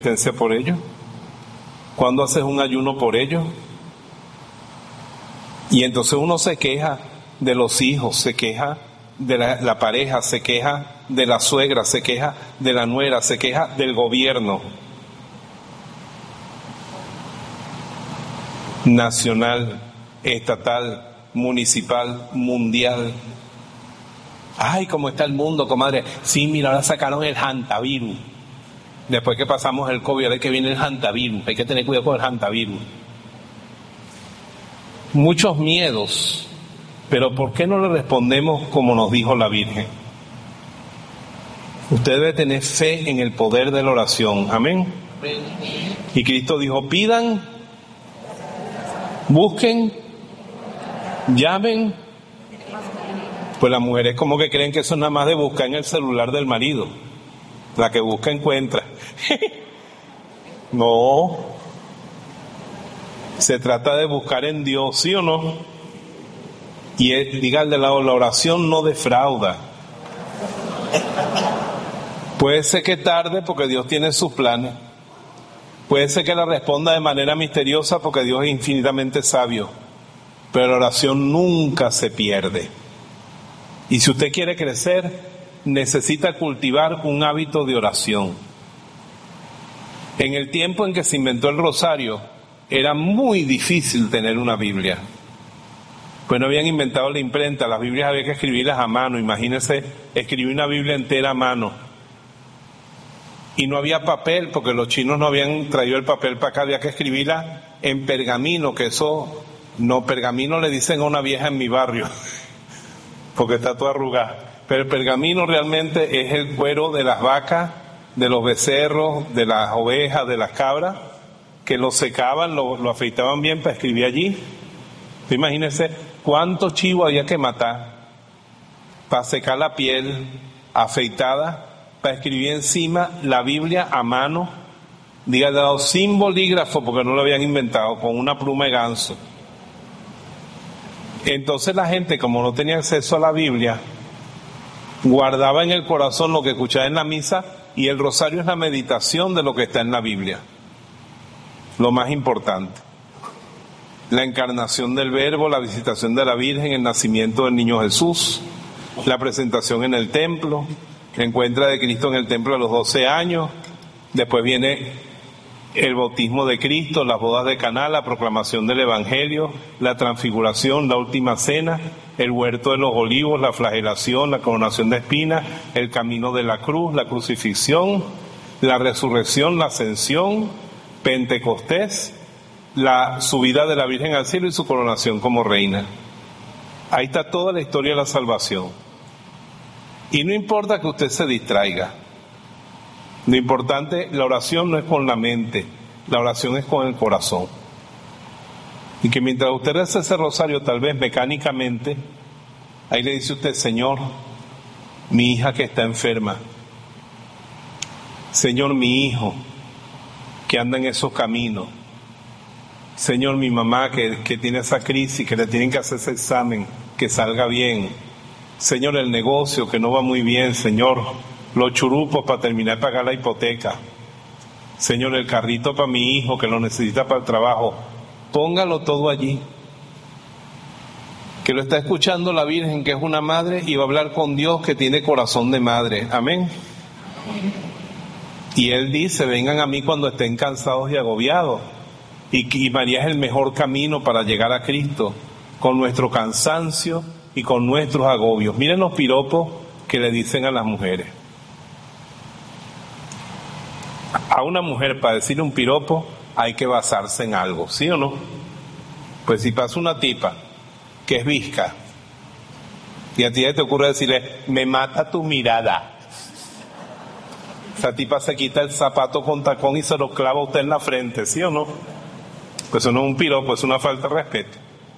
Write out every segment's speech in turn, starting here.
penitencia por ellos? ¿Cuándo haces un ayuno por ellos? Y entonces uno se queja de los hijos, se queja de la pareja, se queja de la suegra, se queja de la nuera, se queja del gobierno nacional, estatal, municipal, mundial. Ay, ¿cómo está el mundo, comadre? Sí, mira, ahora sacaron el hantavirus. Después que pasamos el COVID, ahora es que viene el hantavirus. Hay que tener cuidado con el hantavirus. Muchos miedos, pero ¿por qué no le respondemos como nos dijo la Virgen? Usted debe tener fe en el poder de la oración. Amén. Y Cristo dijo, pidan, busquen, llamen. Pues las mujeres como que creen que eso es nada más de buscar en el celular del marido. La que busca encuentra. No. Se trata de buscar en Dios, ¿sí o no? Y diga al de lado, la oración no defrauda. Puede ser que tarde porque Dios tiene sus planes. Puede ser que la responda de manera misteriosa porque Dios es infinitamente sabio. Pero la oración nunca se pierde. Y si usted quiere crecer, necesita cultivar un hábito de oración. En el tiempo en que se inventó el rosario, era muy difícil tener una Biblia. Pues no habían inventado la imprenta, las Biblias había que escribirlas a mano. Imagínense, escribir una Biblia entera a mano. Y no había papel, porque los chinos no habían traído el papel para acá, había que escribirla en pergamino, que eso, no, pergamino le dicen a una vieja en mi barrio, porque está toda arrugada. Pero el pergamino realmente es el cuero de las vacas, de los becerros, de las ovejas, de las cabras, que lo secaban, lo afeitaban bien para escribir allí. Imagínense cuántos chivos había que matar para secar la piel afeitada, para escribir encima la Biblia a mano, dígale sin bolígrafo, porque no lo habían inventado, con una pluma de ganso. Entonces la gente, como no tenía acceso a la Biblia, guardaba en el corazón lo que escuchaba en la misa, y el rosario es la meditación de lo que está en la Biblia. Lo más importante. La encarnación del Verbo, la visitación de la Virgen, el nacimiento del niño Jesús, la presentación en el templo, la encuentra de Cristo en el templo a los 12 años, después viene el bautismo de Cristo, las bodas de Caná, la proclamación del Evangelio, la transfiguración, la última cena, el huerto de los olivos, la flagelación, la coronación de espinas, el camino de la cruz, la crucifixión, la resurrección, la ascensión, Pentecostés, la subida de la Virgen al cielo y su coronación como reina. Ahí está toda la historia de la salvación. Y no importa que usted se distraiga. Lo importante, la oración no es con la mente, la oración es con el corazón. Y que mientras usted reza ese rosario, tal vez mecánicamente, ahí le dice usted, Señor, mi hija que está enferma. Señor, mi hijo que anda en esos caminos. Señor, mi mamá que tiene esa crisis, que le tienen que hacer ese examen, que salga bien. Señor, el negocio que no va muy bien, Señor, los churupos para terminar de pagar la hipoteca. Señor, el carrito para mi hijo que lo necesita para el trabajo. Póngalo todo allí. Que lo está escuchando la Virgen, que es una madre, y va a hablar con Dios, que tiene corazón de madre. Amén. Y Él dice, vengan a mí cuando estén cansados y agobiados. Y María es el mejor camino para llegar a Cristo, con nuestro cansancio y con nuestros agobios. Miren los piropos que le dicen a las mujeres. A una mujer, para decirle un piropo, hay que basarse en algo, ¿sí o no? Pues si pasa una tipa que es visca y a ti te ocurre decirle, me mata tu mirada, esa tipa se quita el zapato con tacón y se lo clava a usted en la frente, ¿sí o no? Pues eso no es un piropo, es una falta de respeto.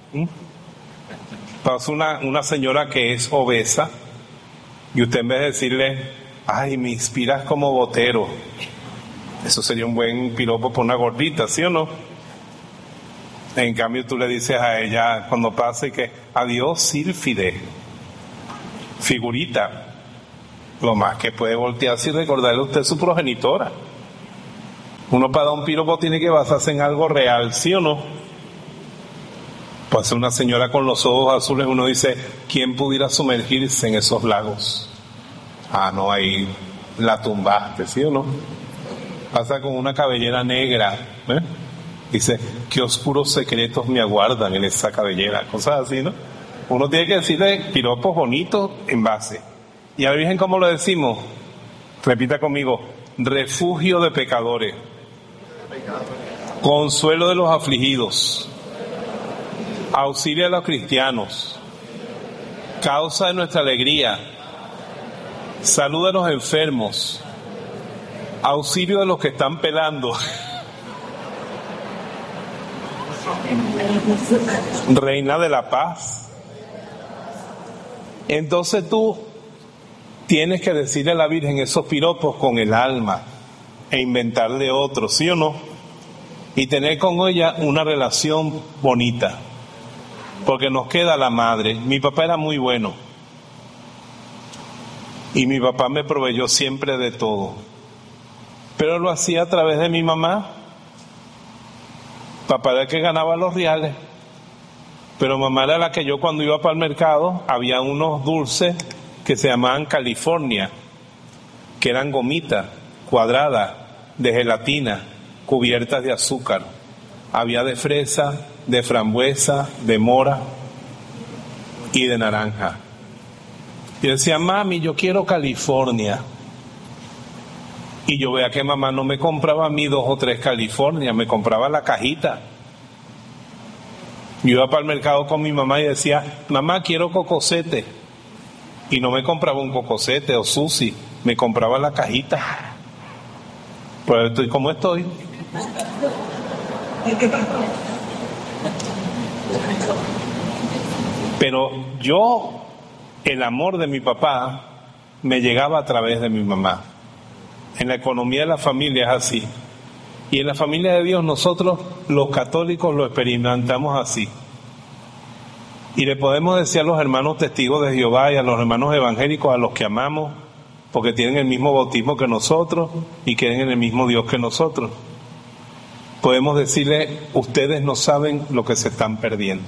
Pasa una señora que es obesa y usted en vez de decirle, ay, me inspiras como Botero, eso sería un buen piropo por una gordita, ¿sí o no? En cambio tú le dices a ella cuando pase que adiós sílfide, figurita, lo más que puede voltearse y recordarle a usted su progenitora. Uno para dar un piropo tiene que basarse en algo real, ¿sí o no? Pues una señora con los ojos azules, uno dice, ¿quién pudiera sumergirse en esos lagos? Ah, no, ahí la tumbaste, ¿sí o no? Pasa con una cabellera negra, ¿eh? Dice, qué oscuros secretos me aguardan en esa cabellera, cosas así, ¿no? Uno tiene que decirle piropos bonitos en base. Y a la Virgen, ¿cómo lo decimos? Repita conmigo, refugio de pecadores, consuelo de los afligidos, auxilio a los cristianos, causa de nuestra alegría, salud de los enfermos, auxilio de los que están pelando, reina de la paz. Entonces tú tienes que decirle a la Virgen esos piropos con el alma e inventarle otros, ¿sí o no? Y tener con ella una relación bonita, porque nos queda la madre. Mi papá era muy bueno y mi papá me proveyó siempre de todo, pero lo hacía a través de mi mamá. Papá era el que ganaba los reales, pero mamá era la que yo cuando iba para el mercado, había unos dulces que se llamaban California, que eran gomitas cuadradas de gelatina cubiertas de azúcar. Había de fresa, de frambuesa, de mora y de naranja. Y yo decía, mami, yo quiero California. Y yo veía que mamá no me compraba a mí 2 o 3 California, me compraba la cajita. Yo iba para el mercado con mi mamá y decía, mamá, quiero cocosete. Y no me compraba un cocosete o sushi, me compraba la cajita. Pues estoy como estoy. Pero yo, el amor de mi papá me llegaba a través de mi mamá. En la economía de la familia es así. Y en la familia de Dios nosotros, los católicos, lo experimentamos así. Y le podemos decir a los hermanos testigos de Jehová y a los hermanos evangélicos, a los que amamos, porque tienen el mismo bautismo que nosotros y creen en el mismo Dios que nosotros. Podemos decirle, ustedes no saben lo que se están perdiendo.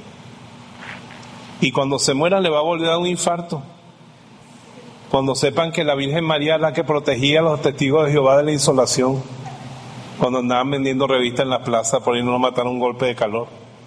Y cuando se mueran le va a volver a dar un infarto. Cuando sepan que la Virgen María es la que protegía a los testigos de Jehová de la insolación, cuando andaban vendiendo revistas en la plaza por ahí no mataron un golpe de calor,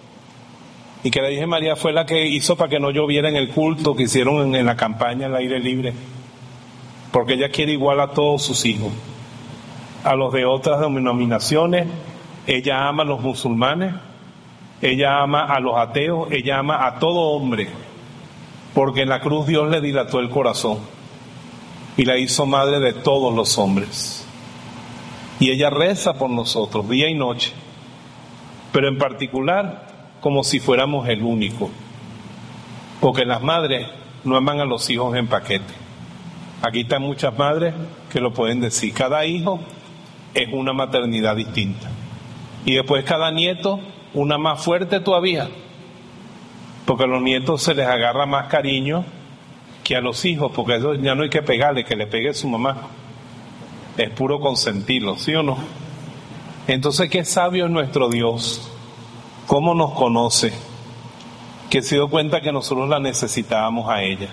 y que la Virgen María fue la que hizo para que no lloviera en el culto que hicieron en la campaña al aire libre, porque ella quiere igual a todos sus hijos, a los de otras denominaciones. Ella ama a los musulmanes, ella ama a los ateos, ella ama a todo hombre, porque en la cruz Dios le dilató el corazón y la hizo madre de todos los hombres. Y ella reza por nosotros día y noche, pero en particular como si fuéramos el único, porque las madres no aman a los hijos en paquete. Aquí están muchas madres que lo pueden decir. Cada hijo es una maternidad distinta, y después cada nieto una más fuerte todavía, porque a los nietos se les agarra más cariño que a los hijos, porque eso ya no hay que pegarle, que le pegue su mamá, es puro consentirlo, ¿sí o no? Entonces, qué sabio es nuestro Dios, cómo nos conoce, que se dio cuenta que nosotros la necesitábamos a ella.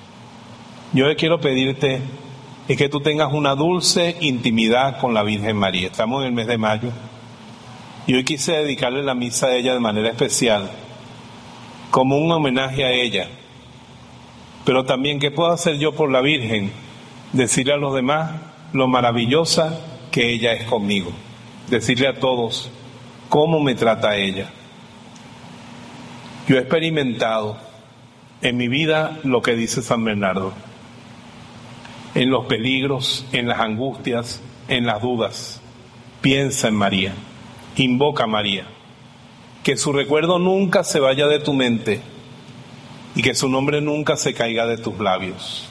Yo le quiero pedirte es que tú tengas una dulce intimidad con la Virgen María. Estamos en el mes de mayo y hoy quise dedicarle la misa a ella de manera especial, como un homenaje a ella. Pero también, ¿qué puedo hacer yo por la Virgen? Decirle a los demás lo maravillosa que ella es conmigo. Decirle a todos cómo me trata ella. Yo he experimentado en mi vida lo que dice San Bernardo, en los peligros, en las angustias, en las dudas. Piensa en María, invoca a María, que su recuerdo nunca se vaya de tu mente y que su nombre nunca se caiga de tus labios.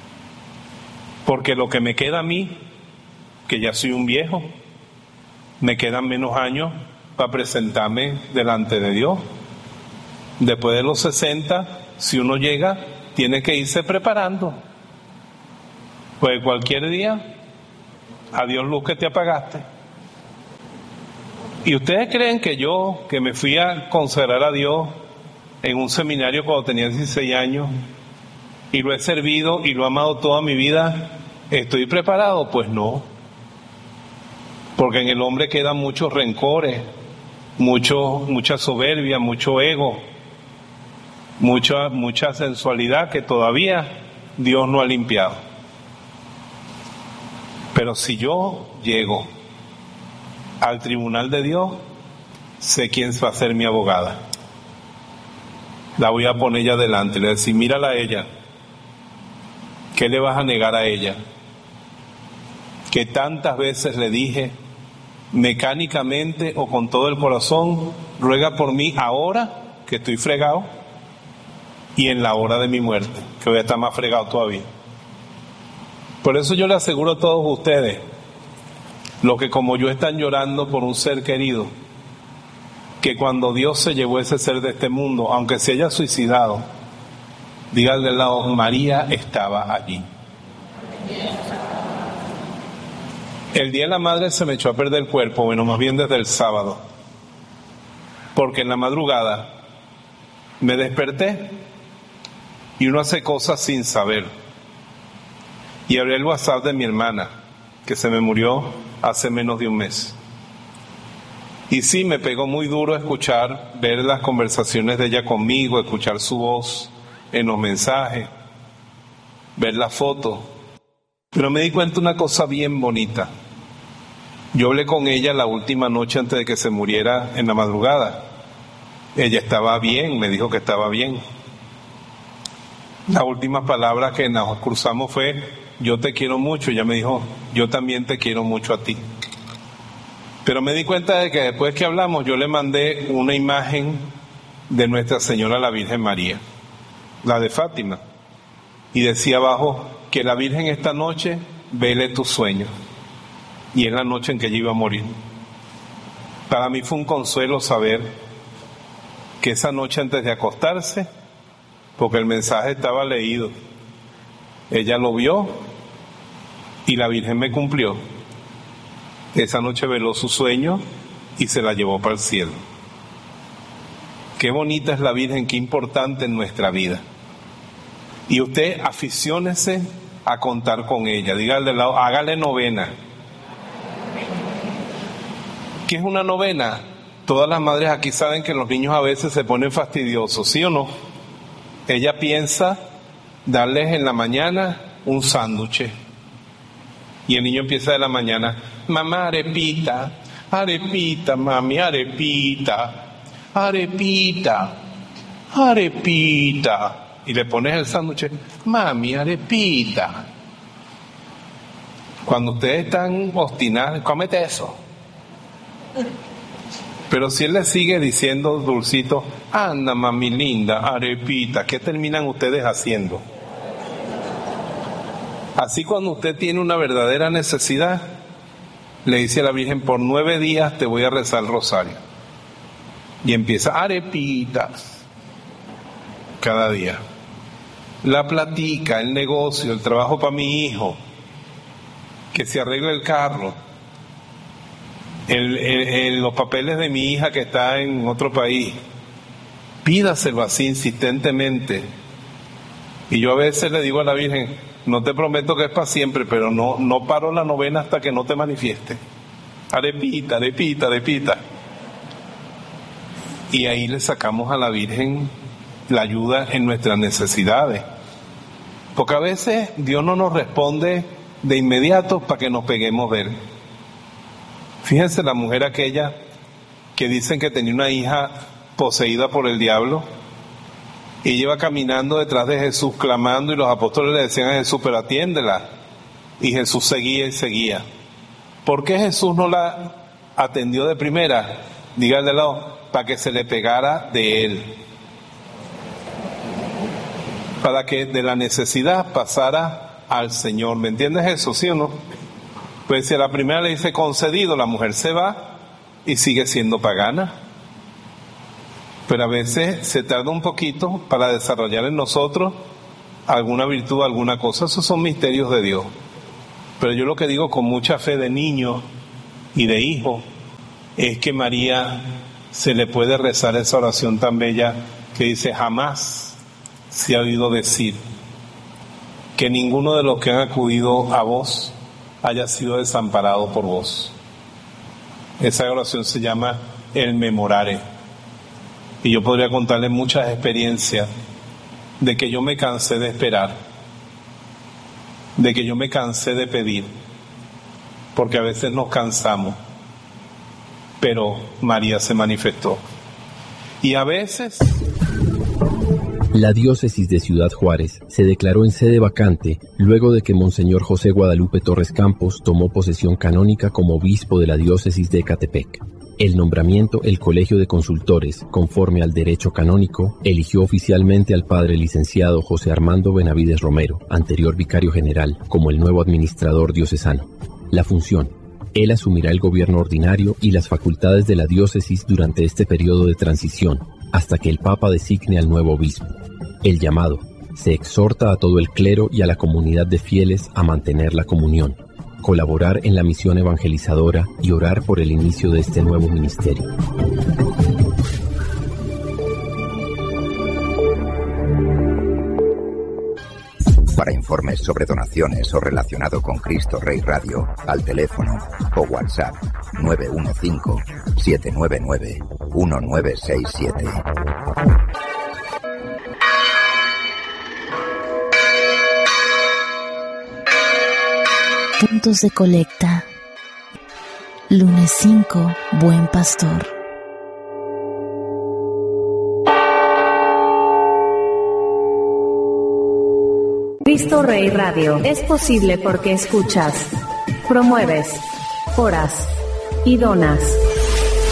Porque lo que me queda a mí, que ya soy un viejo, me quedan menos años para presentarme delante de Dios. Después de los 60, si uno llega, tiene que irse preparando. Pues cualquier día, adiós luz que te apagaste. ¿Y ustedes creen que yo, que me fui a consagrar a Dios en un seminario cuando tenía 16 años y lo he servido y lo he amado toda mi vida, estoy preparado? Pues no. Porque en el hombre quedan muchos rencores, mucha soberbia, mucho ego, mucha sensualidad que todavía Dios no ha limpiado. Pero si yo llego al tribunal de Dios, sé quién va a ser mi abogada. La voy a poner ella delante y le voy a decir: mírala a ella. ¿Qué le vas a negar a ella? Que tantas veces le dije, mecánicamente o con todo el corazón, ruega por mí ahora que estoy fregado y en la hora de mi muerte, que voy a estar más fregado todavía. Por eso yo le aseguro a todos ustedes, los que como yo están llorando por un ser querido, que cuando Dios se llevó ese ser de este mundo, aunque se haya suicidado, díganle al lado: María estaba allí. El día de la madre se me echó a perder el cuerpo, bueno, más bien desde el sábado, porque en la madrugada me desperté y uno hace cosas sin saber. Y abrí el WhatsApp de mi hermana, que se me murió hace menos de un mes. Y sí, me pegó muy duro ver las conversaciones de ella conmigo, escuchar su voz en los mensajes, ver la foto. Pero me di cuenta una cosa bien bonita. Yo hablé con ella la última noche antes de que se muriera en la madrugada. Ella estaba bien, me dijo que estaba bien. Las últimas palabras que nos cruzamos fue: yo te quiero mucho. Ella me dijo: yo también te quiero mucho a ti. Pero me di cuenta de que después que hablamos, yo le mandé una imagen de Nuestra Señora la Virgen María, la de Fátima, y decía abajo: que la Virgen esta noche vele tus sueños. Y es la noche en que ella iba a morir. Para mí fue un consuelo saber que esa noche antes de acostarse, porque el mensaje estaba leído, ella lo vio y la Virgen me cumplió. Esa noche veló su sueño y se la llevó para el cielo. Qué bonita es la Virgen, qué importante en nuestra vida. Y usted aficiónese a contar con ella. Dígale al lado: hágale novena. ¿Qué es una novena? Todas las madres aquí saben que los niños a veces se ponen fastidiosos, ¿sí o no? Ella piensa darles en la mañana un sándwich. Y el niño empieza de la mañana: mamá, arepita, arepita, mami, arepita, arepita, arepita. Y le pones el sándwich: mami, arepita. Cuando ustedes están obstinados, cómete eso. Pero si él le sigue diciendo dulcito: anda, mami linda, arepita, ¿qué terminan ustedes haciendo? Así, cuando usted tiene una verdadera necesidad, le dice a la Virgen: por 9 días te voy a rezar el rosario. Y empieza: arepitas, cada día. La platica, el negocio, el trabajo para mi hijo, que se arregle el carro, los papeles de mi hija que está en otro país. Pídaselo así insistentemente. Y yo a veces le digo a la Virgen: no te prometo que es para siempre, pero no paro la novena hasta que no te manifieste. Arepita, arepita, arepita. Y ahí le sacamos a la Virgen la ayuda en nuestras necesidades. Porque a veces Dios no nos responde de inmediato para que nos peguemos de él. Fíjense la mujer aquella que dicen que tenía una hija poseída por el diablo, y ella iba caminando detrás de Jesús clamando, y los apóstoles le decían a Jesús: pero atiéndela. Y Jesús seguía y seguía. ¿Por qué Jesús no la atendió de primera? Díganle al lado: para que se le pegara de él, para que de la necesidad pasara al Señor. ¿Me entiendes eso, sí o no? Pues si a la primera le dice concedido, la mujer se va y sigue siendo pagana. Pero a veces se tarda un poquito para desarrollar en nosotros alguna virtud, alguna cosa. Esos son misterios de Dios. Pero yo lo que digo con mucha fe de niño y de hijo es que María se le puede rezar esa oración tan bella que dice: jamás se ha oído decir que ninguno de los que han acudido a vos haya sido desamparado por vos. Esa oración se llama el memorare. Y yo podría contarles muchas experiencias de que yo me cansé de esperar, de que yo me cansé de pedir, porque a veces nos cansamos, pero María se manifestó. Y a veces... La diócesis de Ciudad Juárez se declaró en sede vacante luego de que Monseñor José Guadalupe Torres Campos tomó posesión canónica como obispo de la diócesis de Ecatepec. El nombramiento, el Colegio de Consultores, conforme al derecho canónico, eligió oficialmente al padre licenciado José Armando Benavides Romero, anterior vicario general, como el nuevo administrador diocesano. La función: él asumirá el gobierno ordinario y las facultades de la diócesis durante este periodo de transición, hasta que el Papa designe al nuevo obispo. El llamado: se exhorta a todo el clero y a la comunidad de fieles a mantener la comunión, colaborar en la misión evangelizadora y orar por el inicio de este nuevo ministerio. Para informes sobre donaciones o relacionado con Cristo Rey Radio, al teléfono o WhatsApp 915-799-1967. Puntos de colecta. Lunes 5, Buen Pastor. Cristo Rey Radio es posible porque escuchas, promueves, oras y donas.